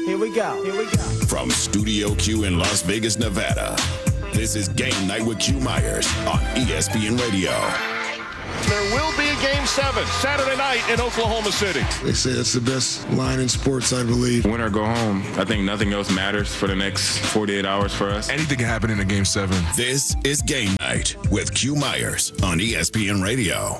Here we go. From Studio Q in Las Vegas, Nevada, this is Game Night with Q Myers on ESPN Radio. There will be a Game 7 Saturday night in Oklahoma City. They say it's the best line in sports, I believe. Win or go home. I think nothing else matters for the next 48 hours for us. Anything can happen in a Game 7. This is Game Night with Q Myers on ESPN Radio.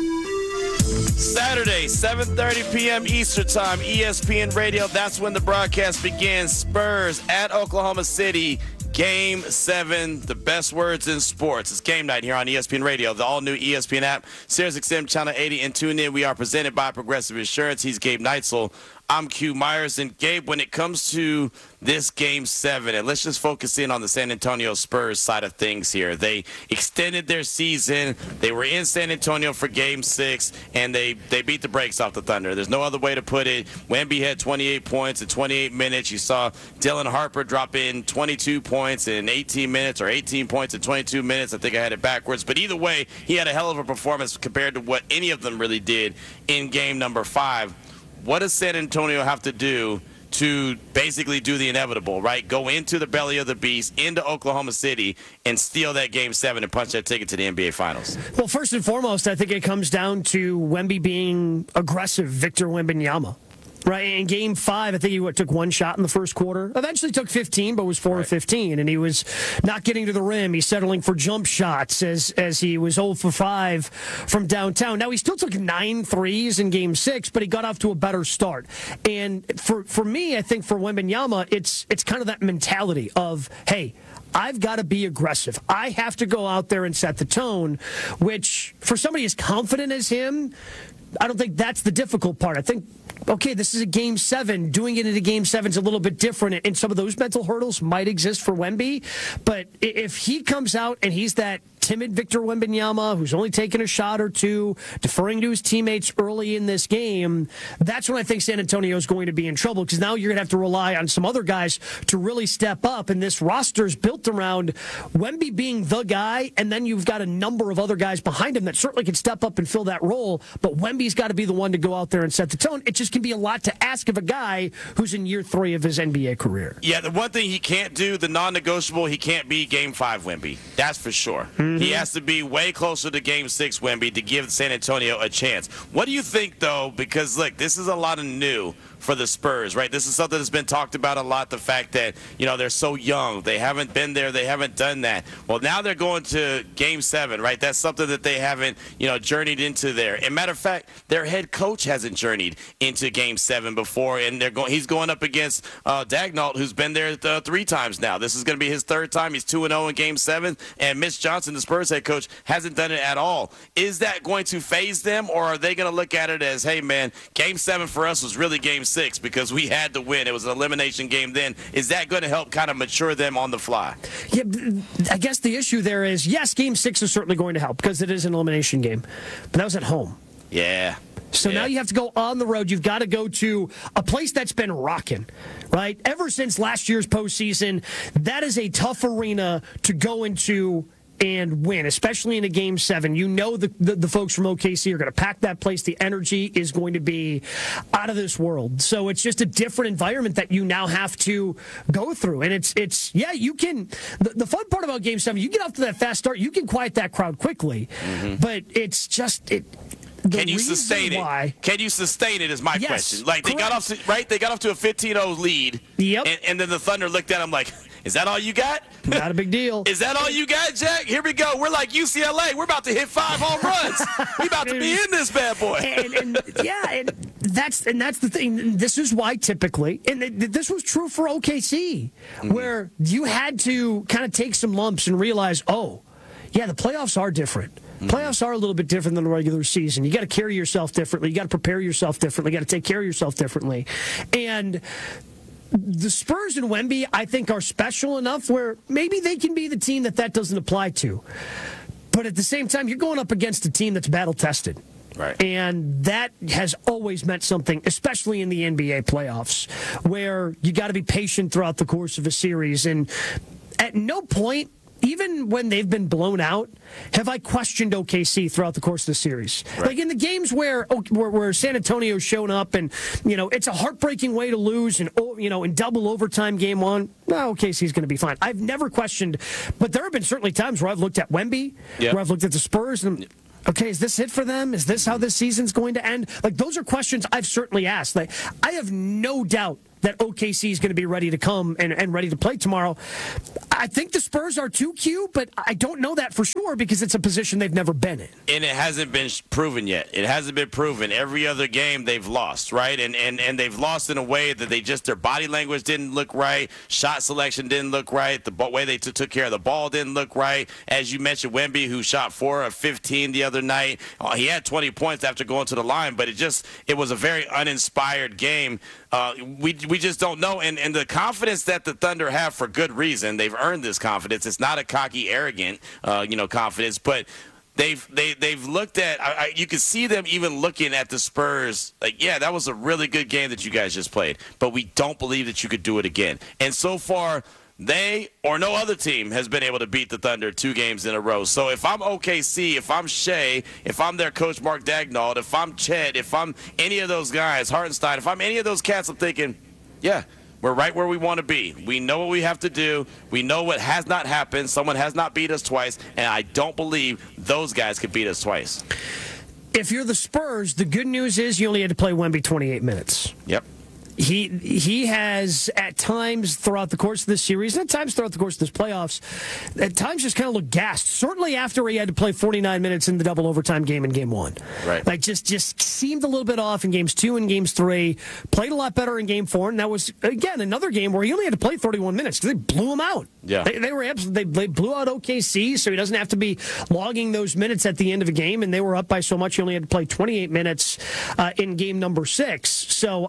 Saturday, 7:30 p.m. Eastern Time, ESPN Radio. That's when the broadcast begins. Spurs at Oklahoma City. Game 7, the best words in sports. It's Game Night here on ESPN Radio, the all-new ESPN app, SiriusXM Channel 80, and tune in. We are presented by Progressive Insurance. He's Gabe Neitzel. I'm Q Myers. And, Gabe, when it comes to this Game 7, and let's just focus in on the San Antonio Spurs side of things here. They extended their season. They were in San Antonio for Game 6, and they beat the brakes off the Thunder. There's no other way to put it. Wemby had 28 points in 28 minutes. You saw Dylan Harper drop in 22 points in 18 minutes, or 18 points in 22 minutes. I think I had it backwards. But either way, he had a hell of a performance compared to what any of them really did in Game number 5. What does San Antonio have to do to basically do the inevitable, right? Go into the belly of the beast, into Oklahoma City, and steal that Game 7 and punch that ticket to the NBA Finals? Well, first and foremost, I think it comes down to Wemby being aggressive, Victor Wembanyama. Right, in Game 5, I think he took one shot in the first quarter. Eventually took 15, but was 4 of 15, and he was not getting to the rim. He's settling for jump shots as he was 0 for 5 from downtown. Now, he still took 9 threes in Game 6, but he got off to a better start. And for me, I think for Wembanyama, it's kind of that mentality of, hey, I've got to be aggressive. I have to go out there and set the tone, which for somebody as confident as him, I don't think that's the difficult part. I think, okay, this is a Game 7. Doing it in a Game 7 is a little bit different, and some of those mental hurdles might exist for Wemby. But if he comes out and he's that timid Victor Wembanyama who's only taken a shot or two, deferring to his teammates early in this game, that's when I think San Antonio is going to be in trouble, because now you're going to have to rely on some other guys to really step up, and this roster is built around Wemby being the guy, and then you've got a number of other guys behind him that certainly can step up and fill that role, but Wemby's got to be the one to go out there and set the tone. It just can be a lot to ask of a guy who's in year 3 of his NBA career. Yeah, the one thing he can't do, the non-negotiable, he can't be Game 5 Wemby. That's for sure. He has to be way closer to Game 6 Wemby to give San Antonio a chance. What do you think, though? Because, look, this is a lot of new for the Spurs, right? This is something that's been talked about a lot, the fact that, they're so young. They haven't been there. They haven't done that. Well, now they're going to Game 7, right? That's something that they haven't, journeyed into there. And matter of fact, their head coach hasn't journeyed into Game 7 before, and he's going up against Daigneault, who's been there 3 times now. This is going to be his 3rd time. He's 2-0 in Game 7, and Mitch Johnson, the Spurs head coach, hasn't done it at all. Is that going to phase them, or are they going to look at it as, hey, man, Game 7 for us was really Game 6 because we had to win. It was an elimination game then. Is that going to help kind of mature them on the fly? Yeah, I guess the issue there is, yes, Game 6 is certainly going to help because it is an elimination game, but that was at home. Yeah. So now you have to go on the road. You've got to go to a place that's been rocking, right? Ever since last year's postseason, that is a tough arena to go into and win, especially in a Game 7. You know the folks from OKC are going to pack that place. The energy is going to be out of this world. So it's just a different environment that you now have to go through. And it's you can, the fun part about Game 7, you get off to that fast start, you can quiet that crowd quickly. But it's just, can you sustain it? Can you sustain it is my question. Like, they got off to a 15-0 lead. Yep. And then the Thunder looked at them like, is that all you got? Not a big deal. Is that all you got, Jack? Here we go. We're like UCLA. We're about to hit 5 home runs. We about to be in this bad boy. and that's the thing. This is why typically, and this was true for OKC, where you had to kind of take some lumps and realize, the playoffs are different. Playoffs are a little bit different than the regular season. You got to carry yourself differently. You got to prepare yourself differently. You got to take care of yourself differently. And the Spurs and Wemby, I think, are special enough where maybe they can be the team that doesn't apply to. But at the same time, you're going up against a team that's battle-tested. Right. And that has always meant something, especially in the NBA playoffs, where you got to be patient throughout the course of a series. And at no point even when they've been blown out, have I questioned OKC throughout the course of the series? Right. Like in the games where San Antonio's shown up and, it's a heartbreaking way to lose and, in double overtime game one, no, OKC's going to be fine. I've never questioned, but there have been certainly times where I've looked at Wemby, where I've looked at the Spurs and okay, is this it for them? Is this how this season's going to end? Like, those are questions I've certainly asked. Like, I have no doubt that OKC is going to be ready to come and ready to play tomorrow. I think the Spurs are too, Q, but I don't know that for sure because it's a position they've never been in. And it hasn't been proven yet. It hasn't been proven. Every other game they've lost, right? And they've lost in a way that their body language didn't look right, shot selection didn't look right, the way they took care of the ball didn't look right. As you mentioned, Wemby, who shot 4 of 15 the other night, he had 20 points after going to the line, but it was a very uninspired game. We just don't know. And the confidence that the Thunder have for good reason, they've earned this confidence. It's not a cocky, arrogant, confidence, but they've looked at. You can see them even looking at the Spurs. Like, yeah, that was a really good game that you guys just played, but we don't believe that you could do it again. And so far, they or no other team has been able to beat the Thunder 2 games in a row. So if I'm OKC, if I'm Shea, if I'm their coach Mark Daigneault, if I'm Chet, if I'm any of those guys, Hartenstein, if I'm any of those cats, I'm thinking, yeah, we're right where we want to be. We know what we have to do. We know what has not happened. Someone has not beat us twice, and I don't believe those guys could beat us twice. If you're the Spurs, the good news is you only had to play Wemby 28 minutes. Yep. He has, at times throughout the course of this series, and at times throughout the course of this playoffs, at times just kind of looked gassed. Certainly after he had to play 49 minutes in the double overtime game in Game 1. Right. Like, just seemed a little bit off in Games 2 and Games 3. Played a lot better in Game 4, and that was, again, another game where he only had to play 31 minutes because they blew him out. Yeah. They blew out OKC, so he doesn't have to be logging those minutes at the end of a game, and they were up by so much he only had to play 28 minutes in game number 6. So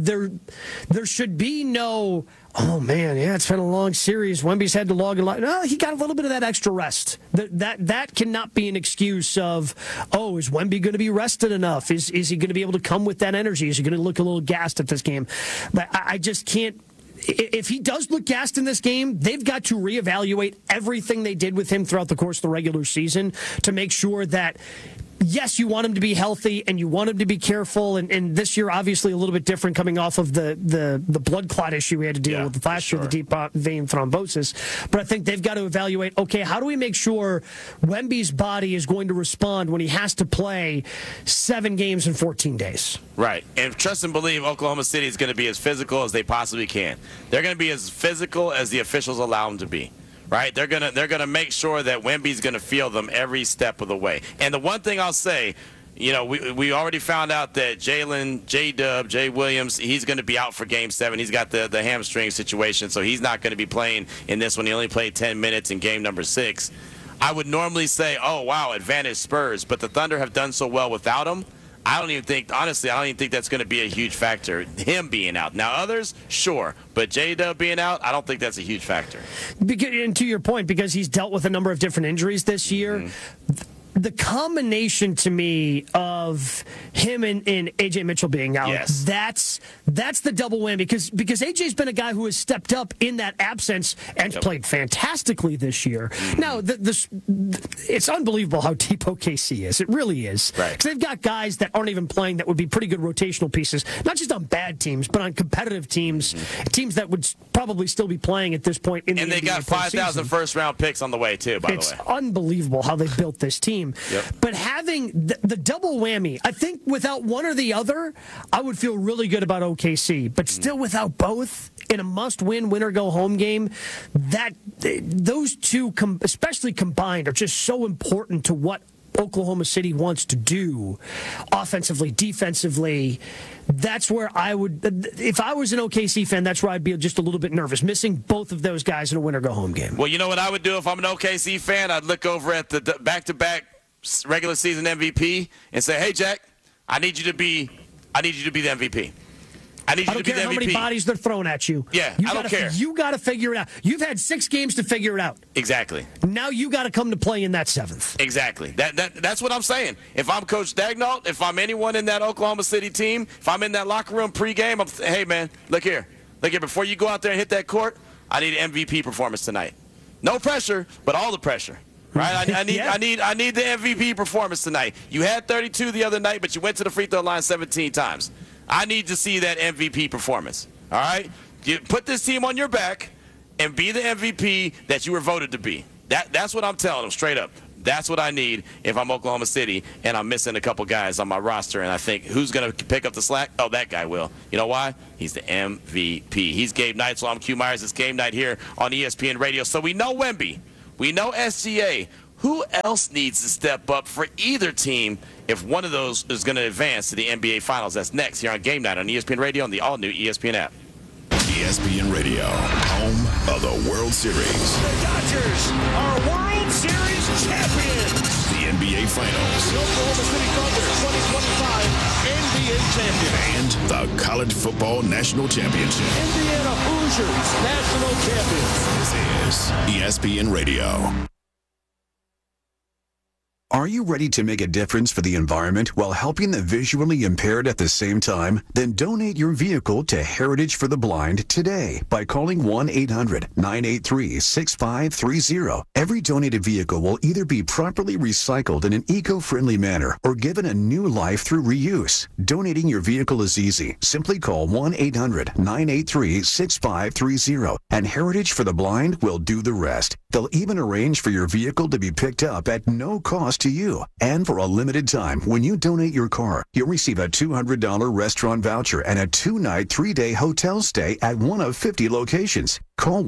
there should be no, oh man, yeah, it's been a long series. Wemby's had to log a lot. No, he got a little bit of that extra rest. That cannot be an excuse of, oh, is Wemby going to be rested enough? Is he going to be able to come with that energy? Is he going to look a little gassed at this game? But I just can't. If he does look gassed in this game, they've got to reevaluate everything they did with him throughout the course of the regular season to make sure that, yes, you want him to be healthy and you want him to be careful. And this year, obviously, a little bit different coming off of the blood clot issue we had to deal with last year, the deep vein thrombosis. But I think they've got to evaluate, okay, how do we make sure Wemby's body is going to respond when he has to play 7 games in 14 days? Right. And trust and believe Oklahoma City is going to be as physical as they possibly can. They're going to be as physical as the officials allow them to be. Right? They're gonna make sure that Wemby's gonna feel them every step of the way. And the one thing I'll say, we already found out that Jay Williams, he's gonna be out for Game 7. He's got the hamstring situation, so he's not gonna be playing in this one. He only played 10 minutes in game number 6. I would normally say, oh wow, advantage Spurs, but the Thunder have done so well without him. I don't even think that's going to be a huge factor, him being out. Now, others, sure, but J-Dub being out, I don't think that's a huge factor. And to your point, because he's dealt with a number of different injuries this year, the combination to me of him and A.J. Mitchell being out, that's the double whammy. Because A.J.'s been a guy who has stepped up in that absence and played fantastically this year. Now, it's unbelievable how deep OKC is. It really is. Right. Because they've got guys that aren't even playing that would be pretty good rotational pieces, not just on bad teams, but on competitive teams, teams that would probably still be playing at this point in the NBA. And they got 5,000 first-round picks on the way, too, by the way. It's unbelievable how they built this team. Yep. But having the double whammy, I think without one or the other, I would feel really good about OKC. But still without both in a must-win, win-or-go-home game, those two, especially combined, are just so important to what Oklahoma City wants to do offensively, defensively. That's where I would, if I was an OKC fan, that's where I'd be just a little bit nervous, missing both of those guys in a win-or-go-home game. Well, you know what I would do if I'm an OKC fan? I'd look over at the back-to-back regular season MVP and say, hey, Jack, I need you to be the MVP. I need you to be the MVP. I don't care how many bodies they're throwing at you. Yeah, I don't care. You got to figure it out. You've had 6 games to figure it out. Exactly. Now you got to come to play in that 7th. Exactly. That's what I'm saying. If I'm Coach Daigneault, if I'm anyone in that Oklahoma City team, if I'm in that locker room pregame, hey, man, look here. Before you go out there and hit that court, I need an MVP performance tonight. No pressure, but all the pressure. Right? I need the MVP performance tonight. You had 32 the other night, but you went to the free throw line 17 times. I need to see that MVP performance. All right? Put this team on your back and be the MVP that you were voted to be. That's what I'm telling them straight up. That's what I need if I'm Oklahoma City and I'm missing a couple guys on my roster. And I think, who's going to pick up the slack? Oh, that guy will. You know why? He's the MVP. He's Gabe Knight, so I'm Q Myers. It's Game Night here on ESPN Radio. So we know Wemby. We know SGA. Who else needs to step up for either team if one of those is going to advance to the NBA Finals? That's next here on Game Night on ESPN Radio and the all-new ESPN app. ESPN Radio, home of the World Series. The Dodgers are World Series champions. The NBA Finals. The Oklahoma City Thunder 2025 NBA champion. And the College Football National Championship. Indiana Hoosiers national champions. This is ESPN Radio. Are you ready to make a difference for the environment while helping the visually impaired at the same time? Then donate your vehicle to Heritage for the Blind today by calling 1-800-983-6530. Every donated vehicle will either be properly recycled in an eco-friendly manner or given a new life through reuse. Donating your vehicle is easy. Simply call 1-800-983-6530 and Heritage for the Blind will do the rest. They'll even arrange for your vehicle to be picked up at no cost to you. And for a limited time, when you donate your car, you'll receive a $200 restaurant voucher and a 2-night, 3-day hotel stay at one of 50 locations. Call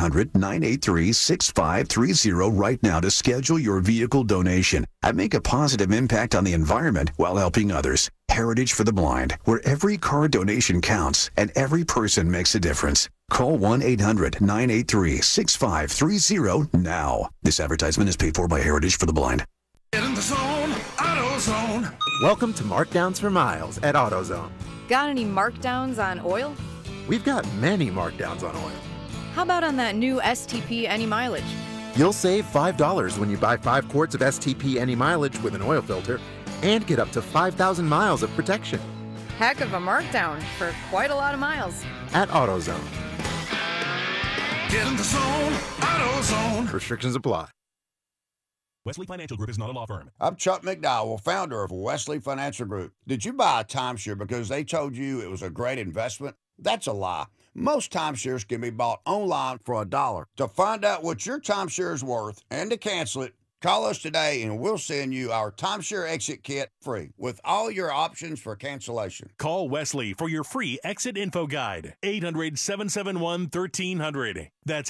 1-800-983-6530 right now to schedule your vehicle donation and make a positive impact on the environment while helping others. Heritage for the Blind, where every car donation counts and every person makes a difference. Call 1-800-983-6530 now. This advertisement is paid for by Heritage for the Blind. Get in the zone, AutoZone. Welcome to Markdowns for Miles at AutoZone. Got any markdowns on oil? We've got many markdowns on oil. How about on that new STP Any Mileage? You'll save $5 when you buy 5 quarts of STP Any Mileage with an oil filter and get up to 5,000 miles of protection. Heck of a markdown for quite a lot of miles. At AutoZone. Get in the zone, AutoZone. Restrictions apply. Wesley Financial Group is not a law firm. I'm Chuck McDowell, founder of Wesley Financial Group. Did you buy a timeshare because they told you it was a great investment? That's a lie. Most timeshares can be bought online for $1. To find out what your timeshare is worth and to cancel it, call us today and we'll send you our timeshare exit kit free with all your options for cancellation. Call Wesley for your free exit info guide. 800-771-1300. That's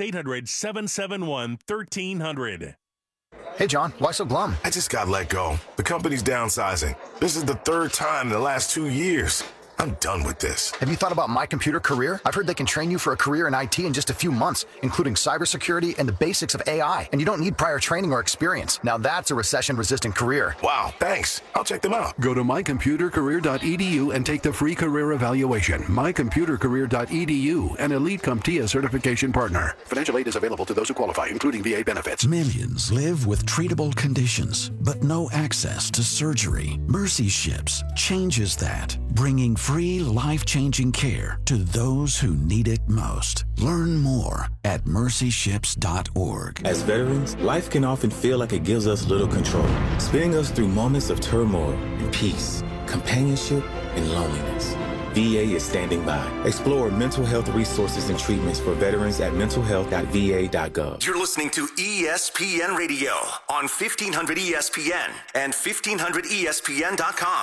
800-771-1300. Hey, John, why so glum? I just got let go. The company's downsizing. This is the 3rd time in the last 2 years. I'm done with this. Have you thought about My Computer Career? I've heard they can train you for a career in IT in just a few months, including cybersecurity and the basics of AI. And you don't need prior training or experience. Now that's a recession-resistant career. Wow, thanks. I'll check them out. Go to mycomputercareer.edu and take the free career evaluation. mycomputercareer.edu, an Elite CompTIA certification partner. Financial aid is available to those who qualify, including VA benefits. Millions live with treatable conditions, but no access to surgery. Mercy Ships changes that, bringing free, life-changing care to those who need it most. Learn more at mercyships.org. As veterans, life can often feel like it gives us little control, spinning us through moments of turmoil and peace, companionship and loneliness. VA is standing by. Explore mental health resources and treatments for veterans at mentalhealth.va.gov. You're listening to ESPN Radio on 1500 ESPN and 1500ESPN.com.